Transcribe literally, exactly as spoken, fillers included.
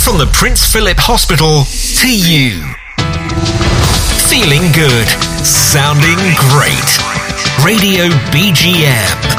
From the Prince Philip Hospital to you. Feeling good. Sounding great. Radio B G M.